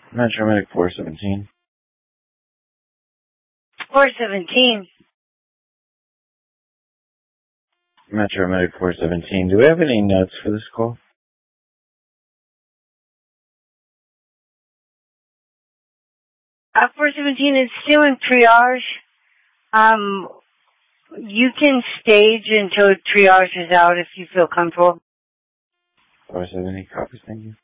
Metro Medic 417. 417. Metro Medic 417. Do we have any notes for this call? 417 is still in triage. You can stage until triage is out if you feel comfortable. 470, copies, thank you.